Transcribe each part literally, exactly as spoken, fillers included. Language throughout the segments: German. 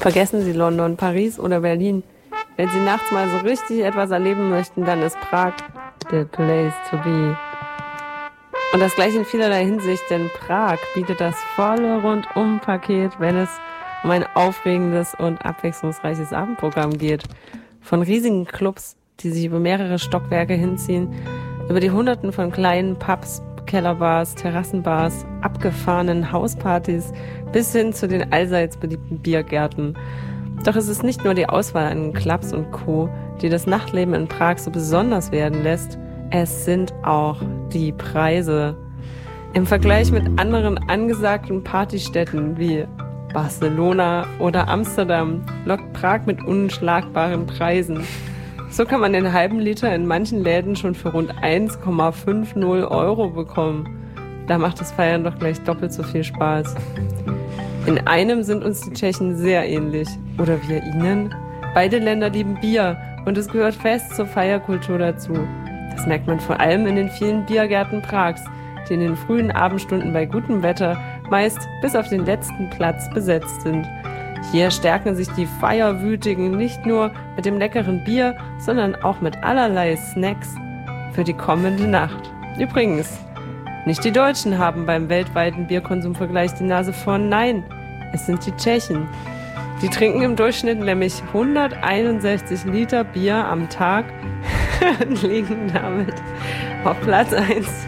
Vergessen Sie London, Paris oder Berlin. Wenn Sie nachts mal so richtig etwas erleben möchten, dann ist Prag the place to be. Und das gleich in vielerlei Hinsicht, denn Prag bietet das volle Rundum-Paket, wenn es um ein aufregendes und abwechslungsreiches Abendprogramm geht. Von riesigen Clubs, die sich über mehrere Stockwerke hinziehen, über die Hunderten von kleinen Pubs, Kellerbars, Terrassenbars, abgefahrenen Hauspartys bis hin zu den allseits beliebten Biergärten. Doch es ist nicht nur die Auswahl an Clubs und Co., die das Nachtleben in Prag so besonders werden lässt, es sind auch die Preise. Im Vergleich mit anderen angesagten Partystädten wie Barcelona oder Amsterdam lockt Prag mit unschlagbaren Preisen. So kann man den halben Liter in manchen Läden schon für rund eins Komma fünfzig Euro bekommen. Da macht das Feiern doch gleich doppelt so viel Spaß. In einem sind uns die Tschechen sehr ähnlich. Oder wir ihnen. Beide Länder lieben Bier und es gehört fest zur Feierkultur dazu. Das merkt man vor allem in den vielen Biergärten Prags, die in den frühen Abendstunden bei gutem Wetter meist bis auf den letzten Platz besetzt sind. Hier stärken sich die Feierwütigen nicht nur mit dem leckeren Bier, sondern auch mit allerlei Snacks für die kommende Nacht. Übrigens, nicht die Deutschen haben beim weltweiten Bierkonsumvergleich die Nase vorn, nein, es sind die Tschechen. Die trinken im Durchschnitt nämlich hunderteinundsechzig Liter Bier am Tag und liegen damit auf Platz eins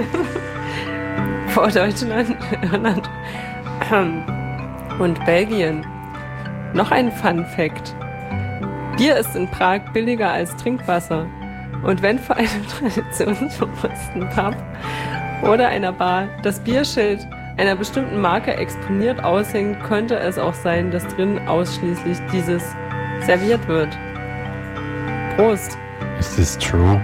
vor Deutschland, Irland und Belgien. Noch ein Fun Fact. Bier ist in Prag billiger als Trinkwasser. Und wenn vor einem traditionsbewussten Pub oder einer Bar das Bierschild einer bestimmten Marke exponiert aushängt, könnte es auch sein, dass drin ausschließlich dieses serviert wird. Prost! Is this true?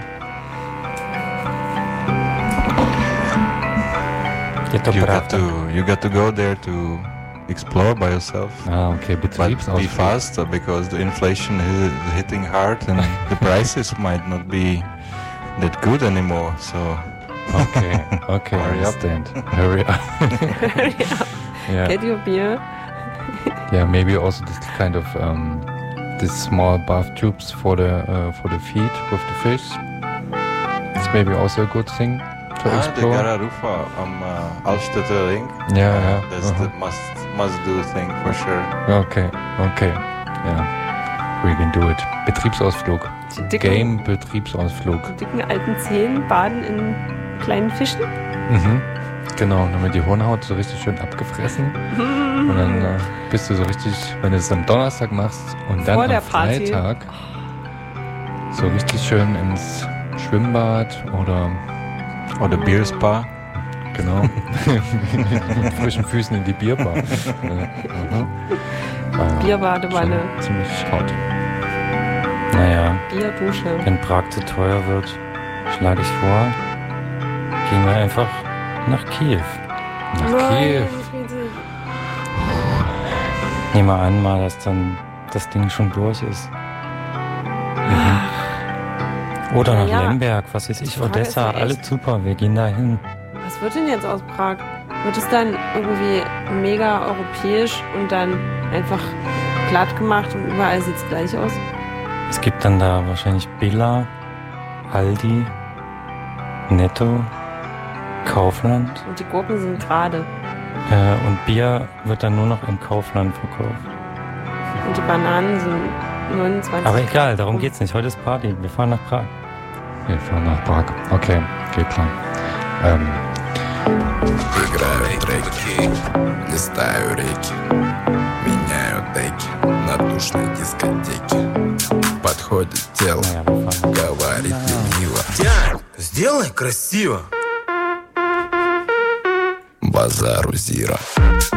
You got to you got to go there to explore by yourself. Ah, okay, But Betriebsausflug. be fast uh, because the inflation is hitting hard and the prices might not be that good anymore. So Okay, okay, Hurry up. understand. Hurry up. Yeah, Get your beer. yeah. Maybe also this kind of um, this small bath tubes for the uh, for the feet with the fish. It's maybe also a good thing to ah, the explore. Gararufa am uh, Altstädter Ring. Yeah, Uh, yeah. That's uh-huh. the must must do thing for sure. Okay, okay. Yeah, we can do it. Betriebsausflug. Die dicken, Game-Betriebsausflug. die dicken alten Zehen baden in kleinen Fischen. Mhm. Genau, dann wird die Hornhaut so richtig schön abgefressen. Und dann äh, bist du so richtig, wenn du es am Donnerstag machst und dann Vor am der Party. Freitag so richtig schön ins Schwimmbad oder Or the beer spa. genau mit frischen Füßen in die Bierbar. Äh, mhm. Äh, Bierbadewanne, schon ziemlich schaut. Naja, Bierdusche. Wenn Prag zu teuer wird, schlage ich vor, gehen wir einfach nach Kiew. nach Kiew. Nehmen wir an mal, dass dann das Ding schon durch ist. Mhm. Oder nach Ja. Lemberg, was weiß Die ich, Frage Odessa, ist ja echt- alles super, wir gehen da hin. Was wird denn jetzt aus Prag? Wird es dann irgendwie mega europäisch und dann einfach glatt gemacht und überall sieht es gleich aus? Es gibt dann da wahrscheinlich Billa, Aldi, Netto, Kaufland Und die Gurken sind gerade. äh, und Bier wird dann nur noch im Kaufland verkauft. Und die Bananen sind neunundzwanzig. Aber egal, darum geht's nicht. Heute ist Party, wir fahren nach Prag. Wir fahren nach Prag. Okay, geht klar. Ähm, Играют треки, листаю реки, меняю деки на душной дискотеке. Подходит тело, Naja, wir fahren nach говорит лениво. Тянь, сделай красиво. Базару Зира.